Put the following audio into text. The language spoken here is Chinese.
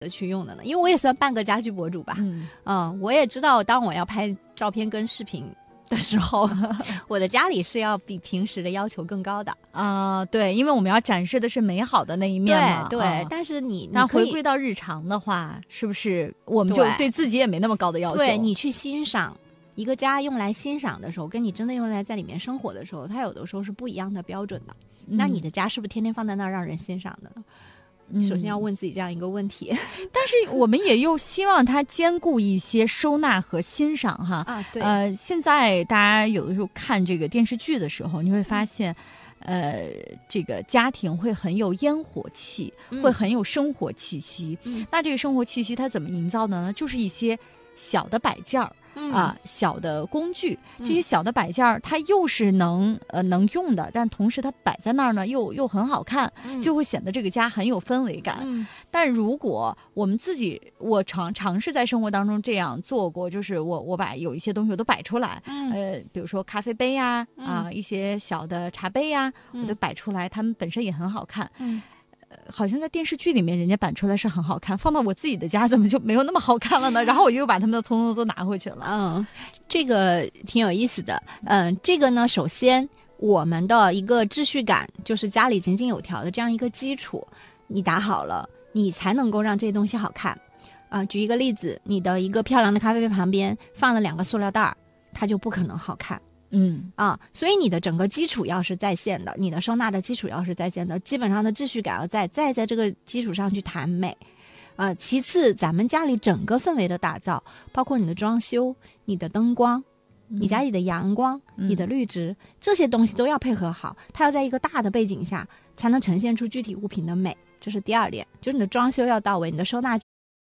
去用的呢？因为我也算半个家居博主吧，我也知道当我要拍照片跟视频的时候我的家里是要比平时的要求更高的对，因为我们要展示的是美好的那一面嘛。 对，但是那回归到日常的话，是不是我们就对自己也没那么高的要求？ 对，你去欣赏一个家用来欣赏的时候，跟你真的用来在里面生活的时候，它有的时候是不一样的标准的。那你的家是不是天天放在那儿让人欣赏的呢？首先要问自己这样一个问题。 但是我们也又希望它兼顾一些收纳和欣赏哈。 对。 现在大家有的时候看这个电视剧的时候，你会发现这个家庭会很有烟火气，会很有生活气息。那这个生活气息它怎么营造的呢？就是一些小的摆件儿小的工具，这些小的摆件儿它又是能用的，但同时它摆在那儿呢又很好看，就会显得这个家很有氛围感。但如果我们我尝试在生活当中这样做过，就是我把有一些东西我都摆出来，比如说咖啡杯呀一些小的茶杯呀，我都摆出来，它们本身也很好看。好像在电视剧里面人家摆出来是很好看，放到我自己的家怎么就没有那么好看了呢？然后我又把他们的通通都拿回去了。 这个挺有意思的。这个呢，首先我们的一个秩序感，就是家里井井有条的这样一个基础，你打好了，你才能够让这些东西好看。举一个例子，你的一个漂亮的咖啡杯旁边放了2个塑料袋，它就不可能好看。所以你的整个基础要是在线的，你的收纳的基础要是在线的，基本上的秩序感要再在这个基础上去谈美。其次，咱们家里整个氛围的打造，包括你的装修、你的灯光、你家里的阳光、你的绿植，这些东西都要配合好，它要在一个大的背景下才能呈现出具体物品的美。这是第二点，就是你的装修要到位，你的收纳